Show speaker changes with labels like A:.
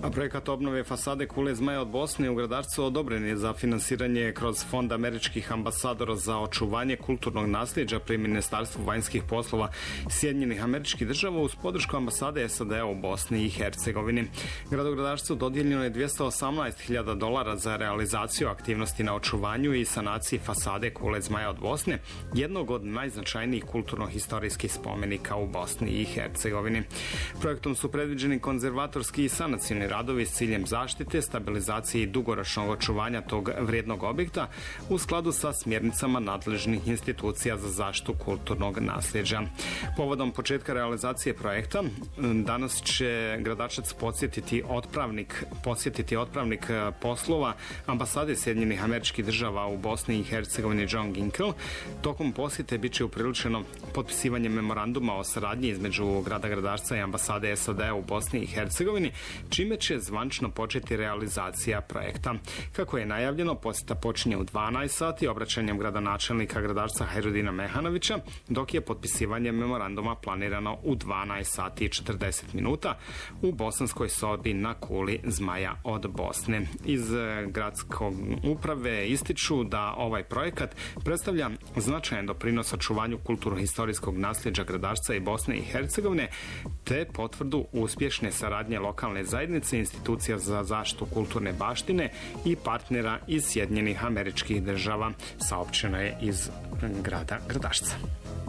A: A projekat obnove fasade Kule Zmaja od Bosne u Gradarcu odobren je za finansiranje kroz Fond američkih ambasadora za očuvanje kulturnog nasljeđa pri Ministarstvu vanjskih poslova Sjedinjenih Američkih Država uz podršku ambasade SAD-a u Bosni i Hercegovini. Gradu Gradarcu dodijeljeno je $218.000 za realizaciju aktivnosti na očuvanju i sanaciji fasade Kule Zmaja od Bosne, jednog od najznačajnijih kulturno-historijskih spomenika u Bosni i Hercegovini. Projektom su predviđeni konzervatorski i sanacioni radovi s ciljem zaštite, stabilizacije i dugoročnog očuvanja tog vrijednog objekta u skladu sa smjernicama nadležnih institucija za zaštitu kulturnog nasljeđa. Povodom početka realizacije projekta, danas će Gradačac posjetiti otpravnik poslova ambasade Sjedinjenih Američkih Država u Bosni i Hercegovini John Ginkel. Tokom posjete bit će upriličeno potpisivanje memoranduma o saradnji između grada Gradarca i ambasade SAD-a u Bosni i Hercegovini, čime će zvančno početi realizacija projekta. Kako je najavljeno, posjeta počinje u 12 sati obraćanjem gradonačelnika Gradarca Hajrudina Mehanovića, dok je potpisivanje memoranduma planirano u 12 sati i 40 minuta u bosanskoj sobi na Kuli Zmaja od Bosne. Iz gradskog uprave ističu da ovaj projekat predstavlja značajan doprinos očuvanju kulturno-historijskog nasljeđa Gradarca i Bosne i Hercegovine, te potvrdu uspješne saradnje lokalne zajednice, institucija za zaštitu kulturne baštine i partnera iz Sjedinjenih Američkih Država, saopćeno je iz grada Gradačca.